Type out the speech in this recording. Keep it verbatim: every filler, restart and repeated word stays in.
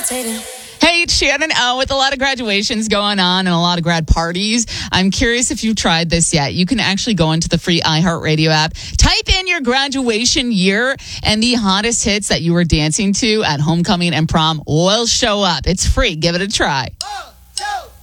levitating. Hey, it's Shannon O. With a lot of graduations going on and a lot of grad parties, I'm curious if you've tried this yet. You can actually go into the free iHeartRadio app, type in your graduation year, and the hottest hits that you were dancing to at homecoming and prom will show up. It's free. Give it a try. Oh.